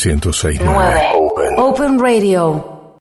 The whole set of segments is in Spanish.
106.9 Open Radio.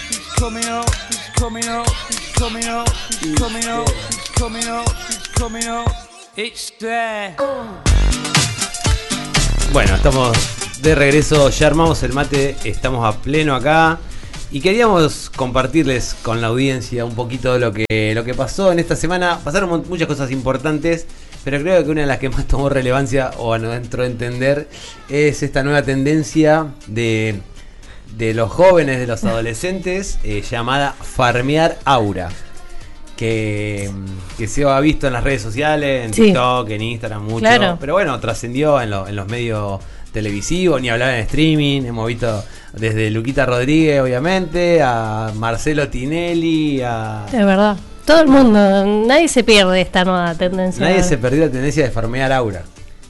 Bueno, estamos de regreso, ya armamos el mate, estamos a pleno acá y queríamos compartirles con la audiencia un poquito de lo que pasó en esta semana. Pasaron muchas cosas importantes, pero creo que una de las que más tomó relevancia o a nuestro entender es esta nueva tendencia de los jóvenes, de los adolescentes, llamada farmear aura. Que se ha visto en las redes sociales, en TikTok, en Instagram, mucho. Claro. Pero bueno, trascendió en los medios televisivos, ni hablar en streaming. Hemos visto desde Luquita Rodríguez, obviamente, a Marcelo Tinelli, Es verdad. Todo el mundo, nadie se pierde esta nueva tendencia. Nadie se perdió la tendencia de farmear aura.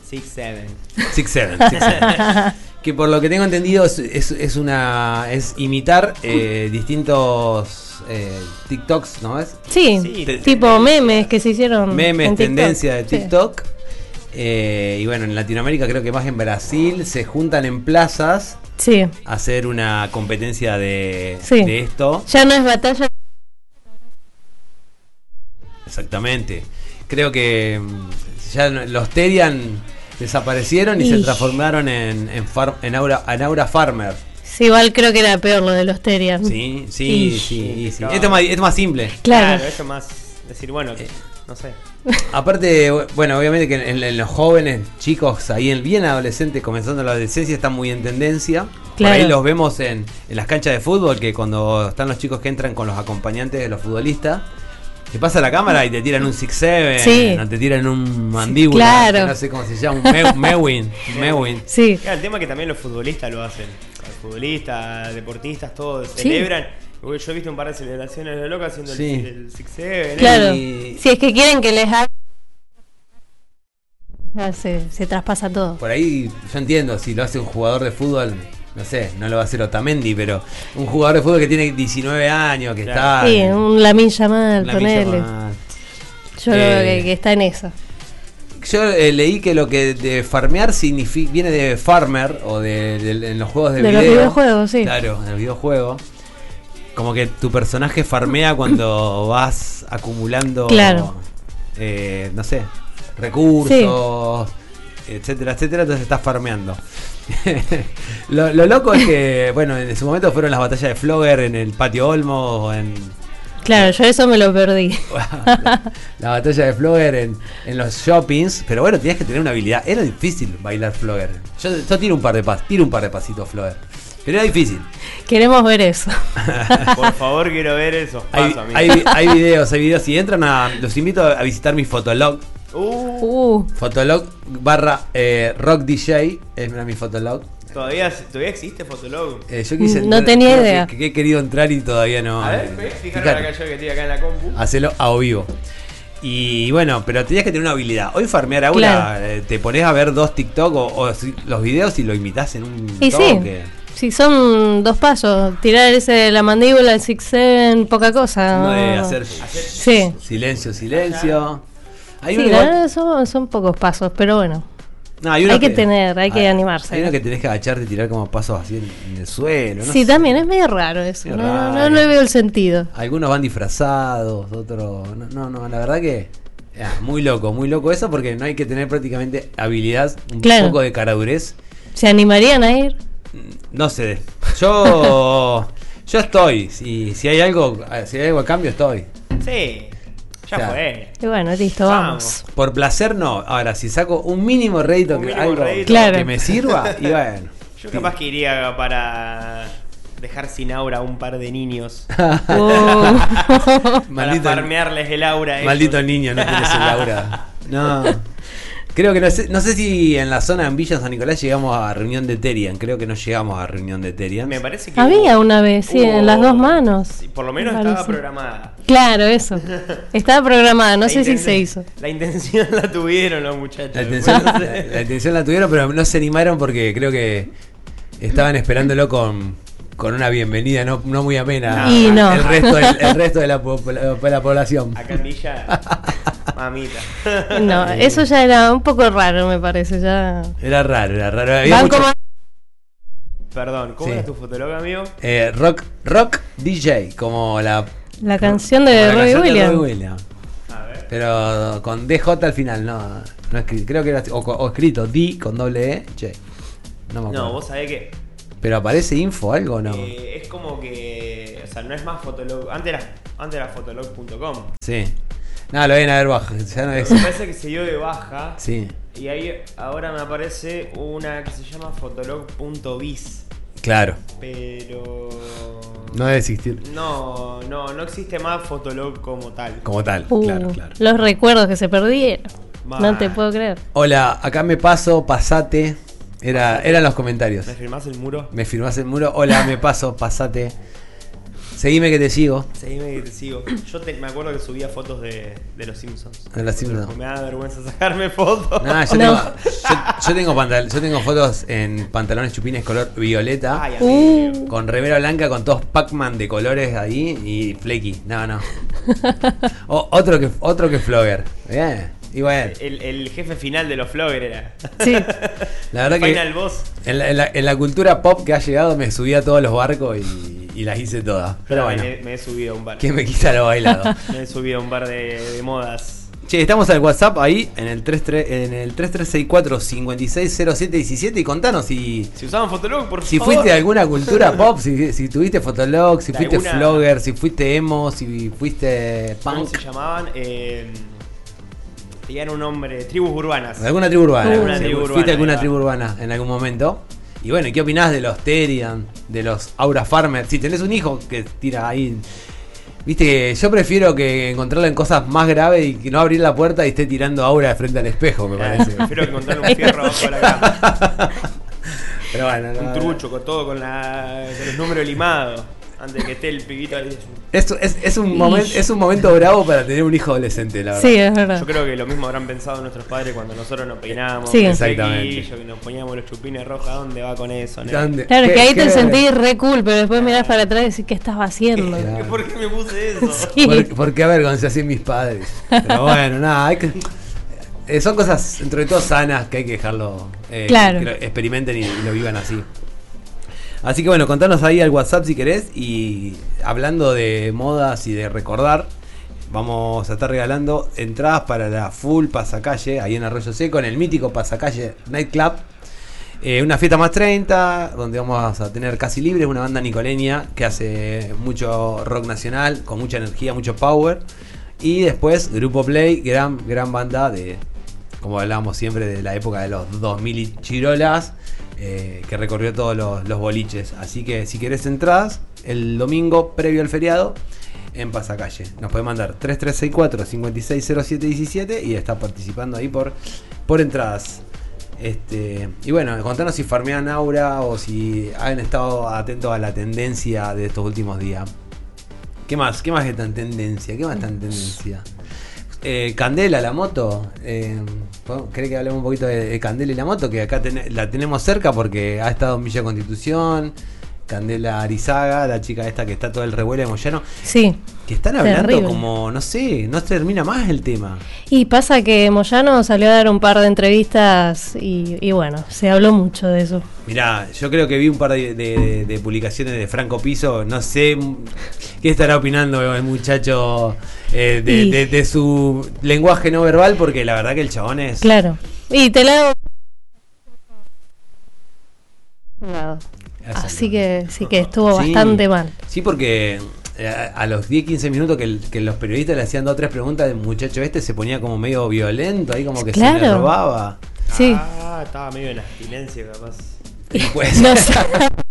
6'7". Que por lo que tengo entendido es imitar distintos TikToks, ¿no es? Sí, tipo memes que se hicieron. Memes, tendencia de TikTok. Y bueno, en Latinoamérica creo que más en Brasil se juntan en plazas a hacer una competencia de esto. Ya no es batalla. Exactamente. Creo que ya los Terian desaparecieron y se transformaron en Aura Farmer. Sí, igual creo que era peor lo de los Terian. Sí. Esto es más simple. Claro, esto es más decir, bueno, no sé. Aparte, bueno, obviamente que en los jóvenes, chicos, ahí bien adolescentes, comenzando la adolescencia, están muy en tendencia. Claro. Por ahí los vemos en las canchas de fútbol, que cuando están los chicos que entran con los acompañantes de los futbolistas, te pasa la cámara y te tiran un 6'7", o te tiran un mandíbula, que no sé cómo se llama, un Mewin. Sí. Claro, el tema es que también los futbolistas lo hacen. Los futbolistas, deportistas, todos celebran. Yo he visto un par de celebraciones de loca haciendo el 6'7". Claro. Si es que quieren que les haga, ya se traspasa todo. Por ahí yo entiendo, si lo hace un jugador de fútbol, no sé, no lo va a hacer Otamendi, pero un jugador de fútbol que tiene 19 años, que está... Sí, un Lamine Yamal, ponele. Yo creo que está en eso. Yo leí que lo que de farmear viene de farmer, o en los juegos de video. De los videojuegos, sí. Claro, en el videojuego. Como que tu personaje farmea cuando vas acumulando, no sé, recursos, etcétera, entonces estás farmeando. lo loco es que, bueno, en su momento fueron las batallas de Flogger en el Patio Olmo, Claro, yo eso me lo perdí. la batalla de Flogger en los shoppings, pero bueno, tenías que tener una habilidad. Era difícil bailar Flogger. Yo tiro un par de pasitos Flogger, pero era difícil. Queremos ver eso. Por favor, quiero ver esos pasos, amigo. Hay videos. Si entran los invito a visitar mi Fotolog. Fotolog / Rock DJ es mi Fotolog. ¿Todavía existe Fotolog? Yo quise no tenía idea. Que he querido entrar y todavía no. A ver, fíjate acá yo que estoy acá en la compu. Hacelo a vivo. Y bueno, pero tenías que tener una habilidad. Hoy farmear aura, te pones a ver 2 TikTok o los videos y lo imitas en un toque. Sí, son 2 pasos. Tirar ese de la mandíbula, el 6'7", poca cosa. No de hacer silencio. Son pocos pasos, pero bueno. No, hay que animarse. Hay uno que tenés que agacharte y tirar como pasos así en el suelo. No sé. También es medio raro eso. No le veo el sentido. Algunos van disfrazados, otros. No, la verdad que. Muy loco eso, porque no hay que tener prácticamente habilidad, un poco de caradurez. ¿Se animarían a ir? No sé. Yo estoy. Si hay algo a cambio, estoy. Sí. Ya fue. Y bueno, listo, vamos. Por placer no. Ahora, si saco un mínimo rédito, que me sirva, y bueno. Yo capaz que iría para dejar sin aura a un par de niños. Para farmearles el aura. Maldito niño, no tienes el aura. No. Creo que no sé si en la zona en Villa San Nicolás llegamos a reunión de Terian. Creo que no llegamos a reunión de Terian. Me parece que había una vez, en las 2 manos. Por lo menos estaba programada. Claro, eso. Estaba programada, no sé si se hizo. La intención la tuvieron los muchachos. La intención la tuvieron, pero no se animaron porque creo que estaban esperándolo con una bienvenida no muy amena. Y no. El resto de la población. Acá en Villa, mamita. No, eso ya era un poco raro, me parece. Ya Era raro. Perdón, ¿cómo Sí. era tu fotolog, amigo? Rock DJ, como la canción como de la Robbie canción de Williams. Robbie Williams. A ver. Pero con DJ al final, no escrito. Creo que era o escrito D con doble E, J. No me acuerdo. No, vos sabés que Pero aparece info algo o no. es como que. O sea, no es más Fotolog. Antes era fotolog.com. Sí. No, lo ven a ver bajo. Ya no es. Me parece que se dio de baja. Sí, Y ahí ahora me aparece una que se llama fotolog.biz. claro. Pero. No debe existir No existe más Fotolog como tal. como tal. Claro. Los recuerdos que se perdieron. Mal. No te puedo creer. Hola, acá me paso, pasate. Eran los comentarios. ¿Me firmás el muro? Me firmás el muro. Hola, me paso, pasate. Seguime que te sigo. Seguime que te sigo. Me acuerdo que subía fotos de los Simpsons. De los Simpsons. Me da vergüenza sacarme fotos. Nah, yo tengo fotos en pantalones chupines color violeta. Ay, amigo. Con remera blanca con todos Pac-Man de colores ahí y flequi. No. Otro que Flogger. Bien. Y bueno. El jefe final de los Flogger era. Sí. La verdad que Final Boss. en la cultura pop que ha llegado me subí a todos los barcos y las hice todas. Pero bueno, Me he subido a un bar. ¿quién me quita lo bailado? Me he subido a un bar de modas. Che, estamos al WhatsApp ahí en el 3364-560717 y contanos si usaban Fotolog, por si favor. fuiste de alguna cultura pop, si tuviste Fotolog, si De fuiste alguna- Flogger, si fuiste emo, si fuiste ¿Cómo punk. se llamaban? Tenían un nombre, tribus urbanas. De alguna tribu urbana. Alguna tribu urbana, Fuiste a alguna ahí va. tribu urbana en algún momento. Y bueno, ¿qué opinás de los Terian, de los Aura Farmer? Si tenés un hijo que tira ahí. Viste que yo prefiero que encontrarlo en cosas más graves y que no abrir la puerta y esté tirando aura de frente al espejo, me parece. Prefiero encontrar un fierro abajo de la cama. Pero bueno, Un trucho con todo con los números limados. Antes que esté el pibito ahí. es un momento bravo para tener un hijo adolescente, la verdad. Sí, es verdad. Yo creo que lo mismo habrán pensado nuestros padres cuando nosotros nos peinábamos. Sí. el Exactamente. flequillo, que nos poníamos los chupines rojos. ¿A dónde va con eso? ¿No? ¿Dónde? Claro, ¿Qué- que ahí qué- te sentís re cool, pero después mirás para atrás y decís, ¿qué estás haciendo? Claro. ¿Por qué me puse eso? Sí. ¿Por qué avergoncé así mis padres? Pero bueno, nada, hay que. Son cosas entre todo sanas que hay que dejarlo Claro. que lo experimenten y lo vivan así. Así que bueno, contanos ahí al WhatsApp si querés. Y hablando de modas y de recordar, vamos a estar regalando entradas para la Full Pasacalle ahí en Arroyo Seco, en el mítico Pasacalle Nightclub. Una fiesta más 30, donde vamos a tener Casi Libres, una banda nicoleña que hace mucho rock nacional, con mucha energía, mucho power. Y después Grupo Play, gran banda de, como hablábamos siempre, de la época de los 2000 y chirolas, que recorrió todos los boliches. Así que si querés entradas, el domingo previo al feriado, en Pasacalle. Nos puede mandar 3364-560717 y está participando ahí por entradas. Y bueno, contanos si farmean Aura o si han estado atentos a la tendencia de estos últimos días. ¿Qué más está en tendencia? Candela, la moto. ¿Cree que hablemos un poquito de Candela y la moto? Que acá la tenemos cerca porque ha estado en Villa Constitución. Candela Arizaga, la chica esta que está todo el revuelo de Moyano. Sí. Que están hablando Terrible. como, no sé, no se termina más el tema. Y pasa que Moyano salió a dar un par de entrevistas y bueno, se habló mucho de eso. Mirá, yo creo que vi un par de publicaciones de Franco Piso. No sé qué estará opinando el muchacho de su lenguaje no verbal, porque la verdad que el chabón es... Claro. Y te la hago... Nada. Así que sí que estuvo Sí. bastante mal. Sí, porque a los 10-15 minutos que los periodistas le hacían 2 o 3 preguntas, el muchacho se ponía como medio violento, ahí como que se le Claro. robaba. Sí. Estaba medio en abstinencia, capaz. Y pues, No sé.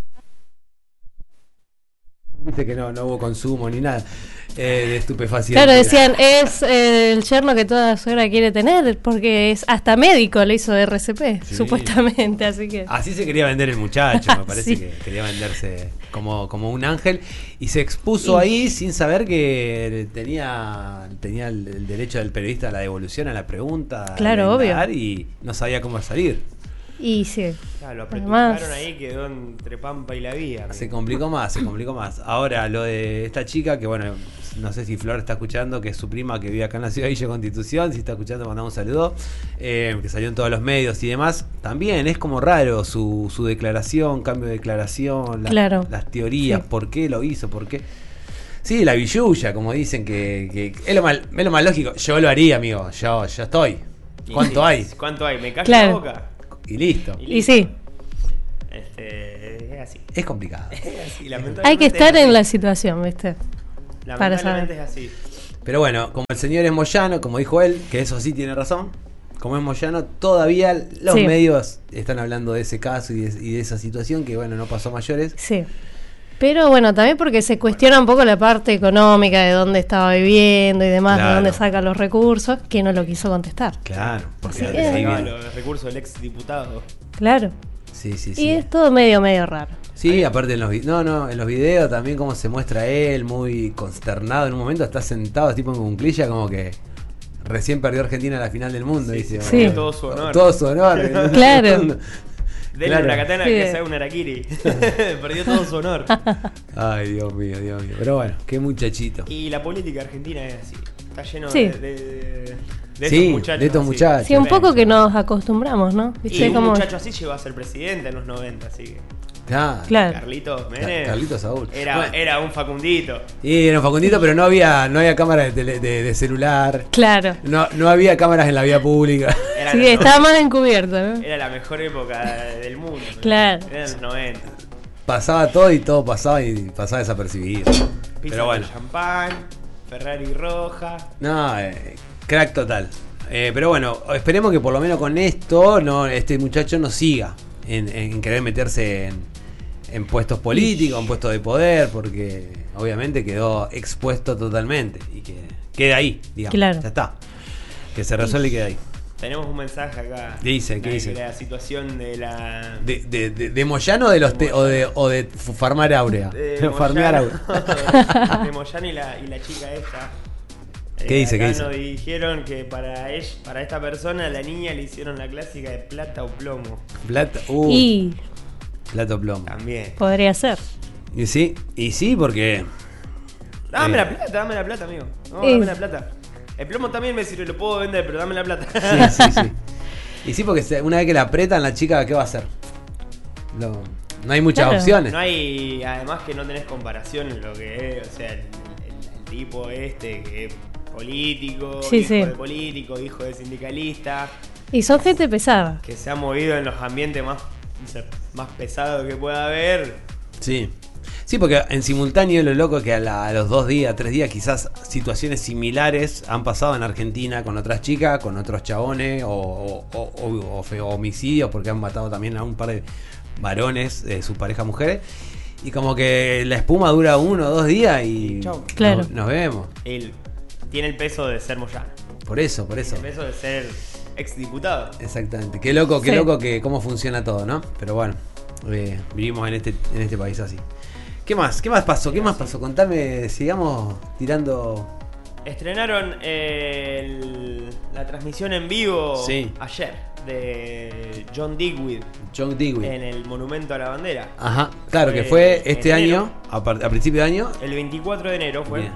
viste que no hubo consumo ni nada de estupefacientes. Claro, decían, es el yerno que toda suegra quiere tener, porque es hasta médico le hizo de RCP, Sí. supuestamente, así que... Así se quería vender el muchacho, me parece Sí. que quería venderse como un ángel y se expuso ahí sin saber que tenía el derecho del periodista a la devolución, a la pregunta, Claro, a obvio. indagar, y no sabía cómo salir. Y sí. Claro, lo Además- apretujaron ahí, quedó entre Pampa y la vía. Se complicó más. Ahora, lo de esta chica que, bueno, no sé si Flor está escuchando, que es su prima que vive acá en la ciudad de Villa Constitución, si está escuchando mandamos un saludo, que salió en todos los medios y demás. También es como raro su declaración, cambio de declaración, las teorías, por qué lo hizo, por qué. Sí, la billulla, como dicen, que es lo más lógico. Yo lo haría, amigo, yo estoy. ¿Cuánto hay? ¿Cuánto hay? ¿Me callo la boca? Y listo. Y sí. Es así. Es complicado. Es así, hay que estar en la situación, ¿viste? Lamentablemente es así. Pero bueno, como el señor es Moyano, como dijo él, que eso sí tiene razón, como es Moyano, todavía los medios están hablando de ese caso y de esa situación que, bueno, no pasó a mayores. Sí. Pero bueno, también porque se cuestiona un poco la parte económica de dónde estaba viviendo y demás, de dónde saca los recursos, que no lo quiso contestar. Claro, porque los recursos del ex diputado. Claro. Sí. Y es todo medio raro. Sí, aparte en los en los videos también como se muestra él, muy consternado en un momento, está sentado tipo en cunclilla como que recién perdió Argentina la final del mundo, dice. Sí. Todo su honor. Todo su honor. Claro. Denle una katana que sea un harakiri. Perdió todo su honor. Ay, Dios mío. Pero bueno, qué muchachito. Y la política argentina es así. Está lleno de estos muchachos. Sí, un poco que nos acostumbramos, ¿no? ¿Viste? Y un muchacho así llegó a ser presidente en los 90, así que... Claro. Carlitos Menem. Carlitos Saúl. Era un Facundito. Y era un Facundito, pero no había cámara de celular. Claro. No había cámaras en la vía pública. Sí, estaba más encubierto, ¿no? Era la mejor época del mundo. Claro. Era en los 90. Pasaba todo y todo pasaba desapercibido. Pero bueno. Champán, Ferrari roja. No, crack total. Pero bueno, esperemos que por lo menos con esto este muchacho no siga en querer meterse en puestos políticos, en puestos de poder, porque obviamente quedó expuesto totalmente y que quede ahí, digamos. Claro. Ya está. Que se resuelve y quede ahí. Tenemos un mensaje acá. ¿Qué dice? La situación de la... ¿De Moyano o de farmar Aurea? De farmear Aurea. De Moyano y la chica esta. ¿Qué dice? Nos dijeron que para esta persona, la niña, le hicieron la clásica de plata o plomo. Plata o plomo. También. Podría ser. Y sí, porque... Dame la plata, amigo. No, dame la plata. El plomo también me sirve, lo puedo vender, pero dame la plata. Sí. Y sí, porque una vez que la apretan, la chica, ¿qué va a hacer? No hay muchas opciones. No hay, además que no tenés comparación en lo que es, o sea, el tipo que es político, hijo de político, hijo de sindicalista. Y son gente pesada. Que se ha movido en los ambientes más pesados que pueda haber. Sí, porque en simultáneo lo loco es que a los 2 días, 3 días, quizás situaciones similares han pasado en Argentina con otras chicas, con otros chabones o homicidios, porque han matado también a un par de varones, sus parejas mujeres. Y como que la espuma dura 1 o 2 días y claro. nos vemos. Él tiene el peso de ser Moyano. Por eso. Tiene el peso de ser exdiputado. Exactamente. Qué loco que cómo funciona todo, ¿no? Pero bueno, vivimos en este país así. ¿Qué más pasó? Contame, sigamos tirando. Estrenaron la transmisión en vivo ayer de John Digweed en el Monumento a la Bandera. Ajá, claro, que fue este año, a principio de año. El 24 de enero fue.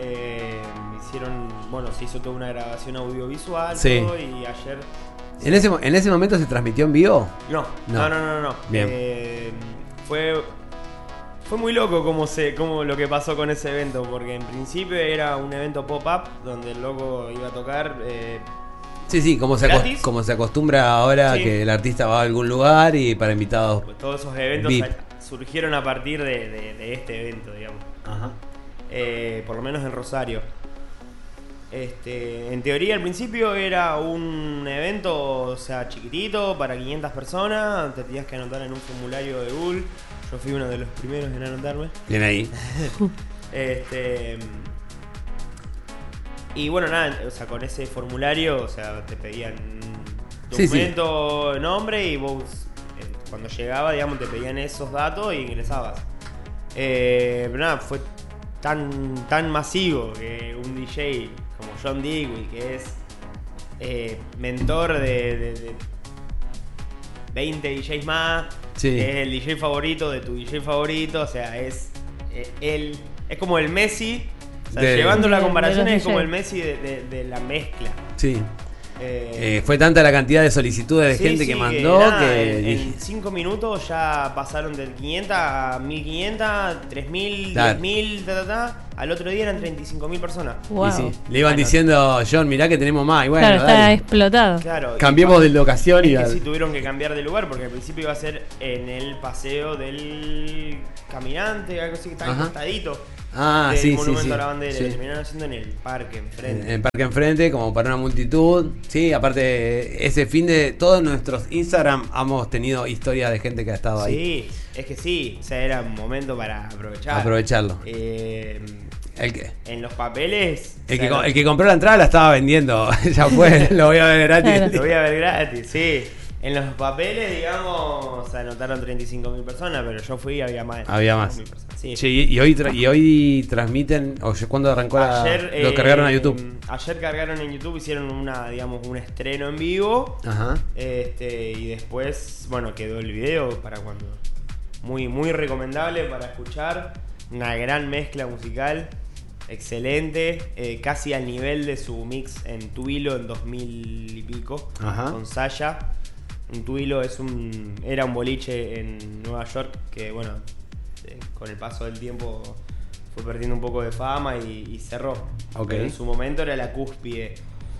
Se hizo toda una grabación audiovisual todo, y ayer... ¿En ese momento se transmitió en vivo? No. Bien. Fue muy loco como lo que pasó con ese evento, porque en principio era un evento pop-up donde el loco iba a tocar. Sí, como se acostumbra ahora que el artista va a algún lugar y para invitados. Pues todos esos eventos surgieron a partir de este evento, digamos. Ajá. Por lo menos en Rosario. En teoría al principio era un evento, o sea, chiquitito, para 500 personas. Te tenías que anotar en un formulario de Google. Yo fui uno de los primeros en anotarme. Bien ahí. Y bueno, nada, o sea, con ese formulario, o sea, te pedían documento, nombre, y vos cuando llegaba, digamos, te pedían esos datos y ingresabas. Pero nada, fue tan masivo que un DJ como John Digweed, que es mentor de 20 DJs más, que es el DJ favorito de tu DJ favorito, o sea, él es como el Messi O sea, llevando la comparación es como el Messi de la mezcla. Sí. Fue tanta la cantidad de solicitudes de gente que mandó que en 5 minutos ya pasaron del 500 a 1500, 3000, claro. 10.000, al otro día eran 35.000 personas. Wow. Y sí, le iban diciendo, John, mirá que tenemos más. Y bueno, claro, está dale. explotado. Claro, Cambiemos de locación y que sí tuvieron que cambiar de lugar porque al principio iba a ser en el paseo del caminante, algo así que está encostadito. Sí, Monumento a la Bandera, y terminaron haciendo en el parque enfrente. En el parque enfrente, como para una multitud. Sí, aparte, ese fin de todos nuestros Instagram hemos tenido historias de gente que ha estado ahí. Sí, es que sí, o sea, era un momento para aprovecharlo. En los papeles. El que compró la entrada la estaba vendiendo. Ya fue, lo voy a ver gratis. Claro. Lo voy a ver gratis, sí. En los papeles, digamos, se anotaron 35.000 personas, pero yo fui y había más. Había más. Personas. Sí. Che, y hoy transmiten, ¿cuándo arrancó lo cargaron a YouTube? Ayer cargaron en YouTube, hicieron un estreno en vivo. Ajá. Y después, bueno, quedó el video para cuando. Muy, muy recomendable para escuchar. Una gran mezcla musical. Excelente. Casi al nivel de su mix en Tuilo en 2000 y pico. Ajá. Con Saya. Un Tuilo era un boliche en Nueva York que, bueno, con el paso del tiempo fue perdiendo un poco de fama y cerró. Okay. Pero en su momento era la cúspide.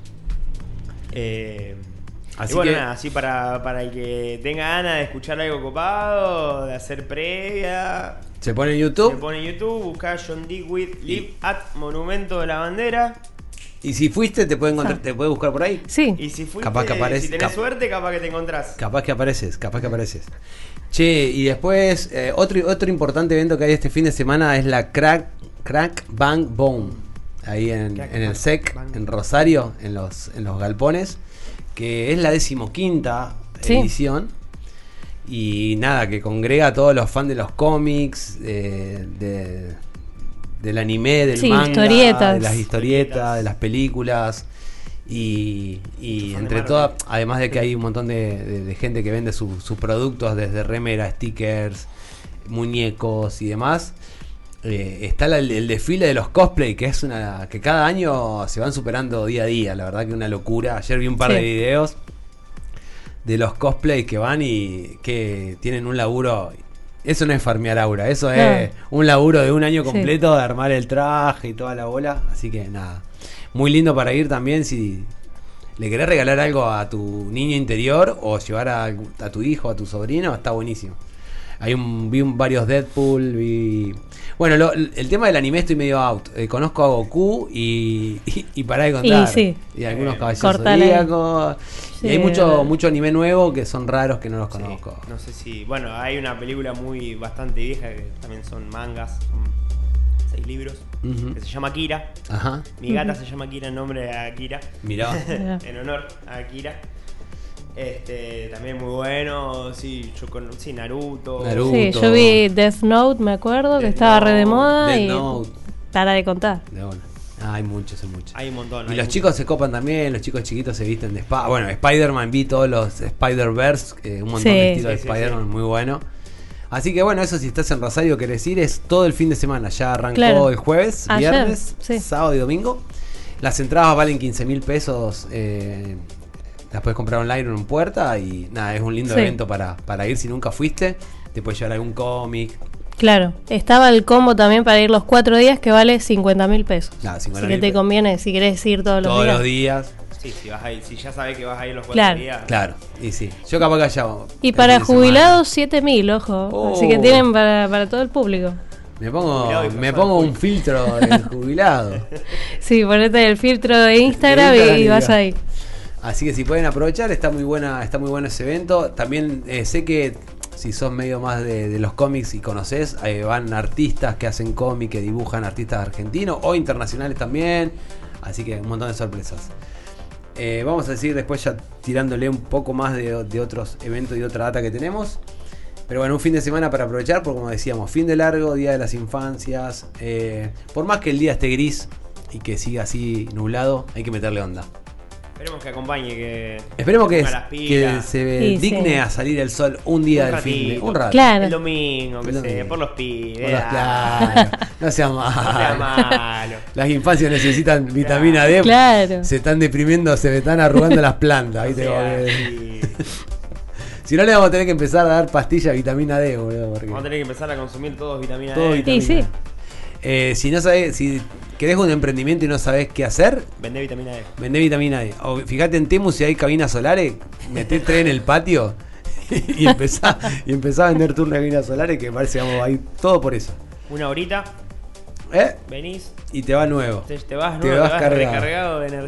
Así y bueno, que nada, así para el que tenga ganas de escuchar algo copado, de hacer previa, se pone en YouTube. se pone en YouTube, busca John Digweed Live at Monumento de la Bandera. Y si fuiste, te puede encontrar, te puede buscar por ahí. Sí. Y si fuiste, Capaz que aparece, si tenés suerte, capaz que te encontrás. Capaz que apareces. Che, y después, otro importante evento que hay este fin de semana es la Crack Bang Boom. Ahí en el SEC, en Rosario, en los galpones. Que es la 15ª edición. Y nada, que congrega a todos los fans de los cómics, del anime, del manga, historietas. de las historietas, de las películas. Y entre todas, además de que hay un montón de gente que vende sus productos, desde remeras, stickers, muñecos y demás. Está el desfile de los cosplay, que es que cada año se van superando día a día. La verdad que una locura. Ayer vi un par de videos de los cosplays que van y que tienen un laburo. Eso no es farmear aura, eso es un laburo de un año completo de armar el traje y toda la bola. Así que nada, muy lindo para ir también si le querés regalar algo a tu niño interior o llevar a tu hijo, a tu sobrino, está buenísimo. Vi varios Deadpool, bueno, el tema del anime estoy medio out. Conozco a Goku y pará de contar. Y algunos caballeros zodíacos. Sí, y hay mucho anime nuevo que son raros que no los conozco. No sé si... Bueno, hay una película bastante vieja que también son mangas. Son 6 libros. Que se llama Akira. Ajá. Mi gata se llama Akira en nombre a Akira. Mirá. En honor a Akira. También muy bueno. Sí, yo conocí Naruto. Sí, yo vi Death Note, me acuerdo, que estaba re de moda. Death y Note. Para de contar. Hay muchos. Hay un montón. Y los chicos se copan también, los chicos chiquitos se visten de Bueno, Spider-Man, vi todos los Spider-Verse, un montón de estilos de Spider-Man, muy bueno. Así que bueno, eso si estás en Rosario querés ir, es todo el fin de semana. Ya arrancó el jueves, viernes, sábado y domingo. Las entradas valen 15.000 pesos. Las puedes comprar online en un puerta y nada, es un lindo evento para ir si nunca fuiste. Te puedes llevar algún cómic. Claro, estaba el combo también para ir los 4 días que vale 50.000 pesos. Así que te conviene si querés ir todos los días. Todos los días. Sí, si ya sabés que vas a ir los 4 días. Claro, y sí. Yo capaz que haya. Y para jubilados 7.000, ojo. Así que tienen para todo el público. Me pongo un filtro de jubilado. Sí, ponete el filtro de Instagram y vas ahí. Así que si pueden aprovechar, está muy bueno ese evento. También sé que si sos medio más de los cómics y conocés, van artistas que hacen cómic, que dibujan, artistas argentinos o internacionales también. Así que un montón de sorpresas. Vamos a decir después ya tirándole un poco más de otros eventos y de otra data que tenemos. Pero bueno, un fin de semana para aprovechar, porque como decíamos, fin de largo, Día de las Infancias. Por más que el día esté gris y que siga así nublado, hay que meterle onda. Esperemos que acompañe, Esperemos que pilas. se digne a salir el sol un día del fin de un rato. Claro. El domingo, que sea, por los pibes. Claro, no sea malo. No sea malo. Las infancias necesitan vitamina D. Claro. Se están deprimiendo, se están arrugando las plantas. ¿Viste? Si no, le vamos a tener que empezar a dar pastillas de vitamina D, boludo. Vamos a tener que empezar a consumir todos vitamina D. Sí. Si no sabés, si querés un emprendimiento y no sabés qué hacer, Vendé vitamina D. vendé vitamina D. O fíjate en Temu si hay cabinas solares, meté 3 en el patio y empezá a vender turnos de cabinas solares, que me parece que vamos a ir todo por eso. Una horita, venís Y te va nuevo. te vas recargado de energía.